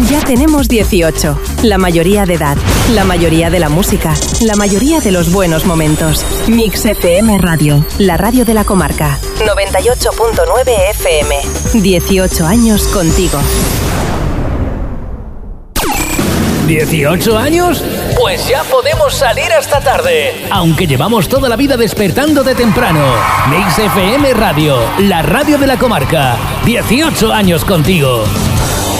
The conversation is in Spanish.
Ya tenemos 18. La mayoría de edad, la mayoría de la música, la mayoría de los buenos momentos. Mix FM Radio, la radio de la comarca. 98.9 FM. 18 años contigo. ¿18 años? Pues ya podemos salir hasta tarde, aunque llevamos toda la vida despertando de temprano. Mix FM Radio, la radio de la comarca. 18 años contigo.